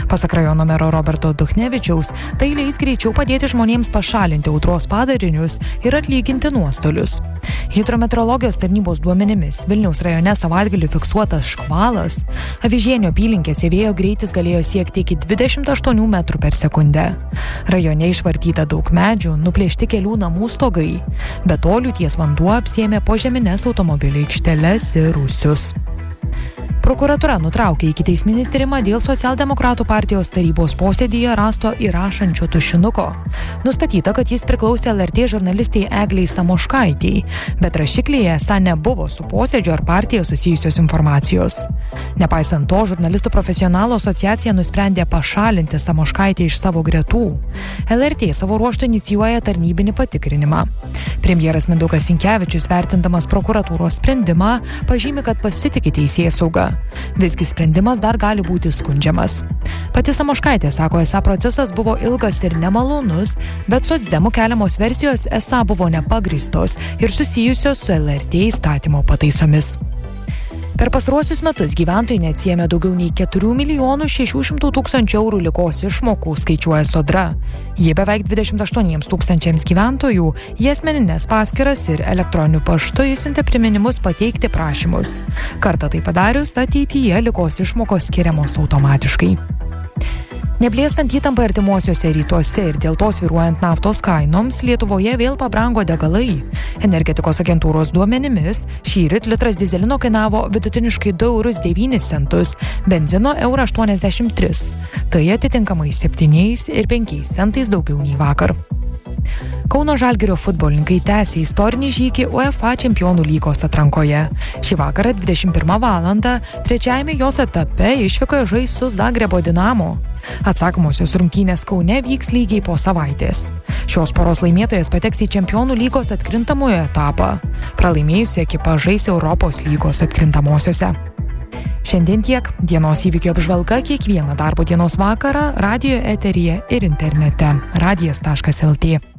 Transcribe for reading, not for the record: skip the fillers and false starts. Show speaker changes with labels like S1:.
S1: Pasak rajono mero Roberto Duchnevičiaus, tai leis greičiau padėti žmonėms pašalinti audros padarinius ir atlyginti nuostolius. Hidrometeorologijos tarnybos duomenimis Vilniaus rajone savaitgalį fiksuotas škvalas. Avižienio apylinkėse vėjo greitis galėjo siekti iki 28 metrų per sekundę. Rajone išvartyta daug medžių, nuplėšti kelių namų stogai. Be to liūties vanduo apsėmė požemines automobilių aikšteles ir rūsius. Prokuratūra nutraukė ikiteisminį tyrimą dėl Socialdemokratų partijos tarybos posėdyje rasto įrašančio tušinuko. Nustatyta, kad jis priklausė LRT žurnalistai Eglei Samoškaitei, bet rašiklyje esą nebuvo su posėdžiu ar partija susijusios informacijos. Nepaisant to, žurnalistų profesionalų asociacija nusprendė pašalinti Samoškaitę iš savo gretų. LRT savo ruožtu inicijuoja tarnybinį patikrinimą. Premjeras Mindaugas Sinkevičius, vertindamas prokuratūros sprendimą, pažymi, kad pasitiki teisėsauga. Visgi sprendimas dar gali būti skundžiamas. Pati Samoškaitė sako, esą procesas buvo ilgas ir nemalonus, bet socdemų keliamos versijos esą buvo nepagrįstos ir susijusios su LRT įstatymo pataisomis. Per pastaruosius metus gyventojai neatsiėmė daugiau nei 4 600 000 eurų ligos išmokų, skaičiuoja Sodra. Jie beveik 28 000 gyventojų į asmenines paskyras ir elektroniniu paštu išsiuntė priminimus pateikti prašymus. Kartą tai padarius, ateityje ligos išmokos skiriamos automatiškai. Neblėstant įtampą artimuosiuose rytuose ir dėl to svyruojant naftos kainoms, Lietuvoje vėl pabrango degalai. Energetikos agentūros duomenimis, šįryt litras dyzelino kainavo vidutiniškai 2,09 €, benzino 1,83 €. Tai atitinkamai 7 ir 5 centais daugiau nei vakar. Kauno Žalgirio futbolininkai tęsė istorinį žygį UEFA Čempionų lygos atrankoje. Šį vakarą 21 valandą trečiajame jos etape išvykoje žais su Zagrebo Dinamo. Atsakomosios rungtynės Kaune vyks lygiai po savaitės. Šios poros laimėtojas pateks į Čempionų lygos atkrintamojo etapą. Pralaimėjusi ekipa žais Europos lygos atkrintamosiose. Šiandien tiek. Dienos įvykių apžvalga kiekvieną darbo dienos vakarą radijo eteryje ir internete. radijas.lt